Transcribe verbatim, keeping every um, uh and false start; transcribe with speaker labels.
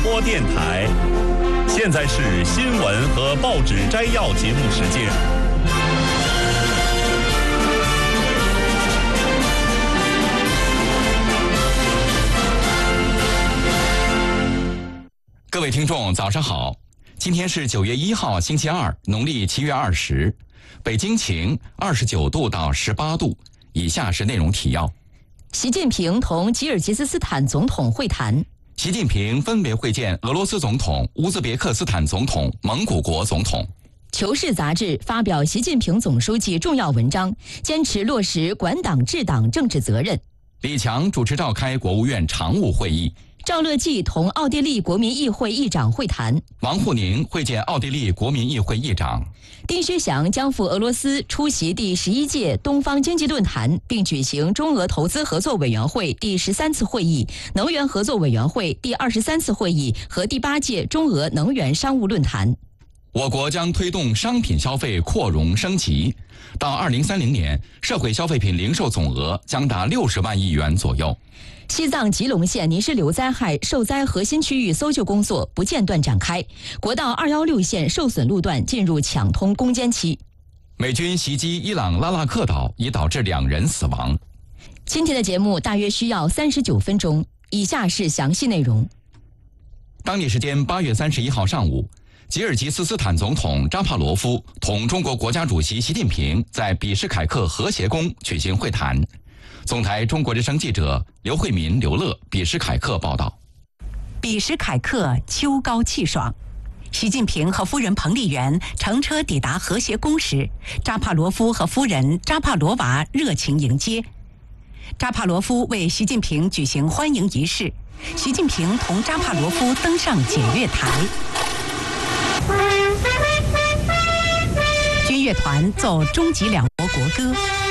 Speaker 1: 播电台。现在是新闻和报纸摘要节目时间。
Speaker 2: 各位听众，早上好！今天是九月一号，星期二，农历七月二十。北京晴，二十九度到十八度。以下是内容提要：
Speaker 3: 习近平同吉尔吉斯斯坦总统会谈。
Speaker 2: 习近平分别会见俄罗斯总统、乌兹别克斯坦总统、蒙古国总统。
Speaker 3: 求是杂志发表习近平总书记重要文章，坚持落实管党治党政治责任。
Speaker 2: 李强主持召开国务院常务会议。
Speaker 3: 赵乐际同奥地利国民议会议长会谈。
Speaker 2: 王沪宁会见奥地利国民议会议长。
Speaker 3: 丁薛祥将赴俄罗斯出席第十一届东方经济论坛，并举行中俄投资合作委员会第十三次会议、能源合作委员会第二十三次会议和第八届中俄能源商务论坛。
Speaker 2: 我国将推动商品消费扩容升级，到二零三零年，社会消费品零售总额将达六十万亿元左右。
Speaker 3: 西藏吉隆县泥石流灾害受灾核心区域搜救工作不间断展开，国道二一六线受损路段进入抢通攻坚期。
Speaker 2: 美军袭击伊朗拉纳克岛，已导致两人死亡。
Speaker 3: 今天的节目大约需要三十九分钟，以下是详细内容。
Speaker 2: 当地时间八月三十一号上午，吉尔吉斯斯坦总统扎帕罗夫同中国国家主席习近平在比什凯克和谐宫举行会谈。总台中国之声记者刘慧民、刘乐比什凯克报道。
Speaker 4: 比什凯克秋高气爽，习近平和夫人彭丽媛乘车抵达和谐宫时，扎帕罗夫和夫人扎帕罗娃热情迎接。扎帕罗夫为习近平举行欢迎仪式，习近平同扎帕罗夫登上检阅台。军乐团奏终极两国国歌，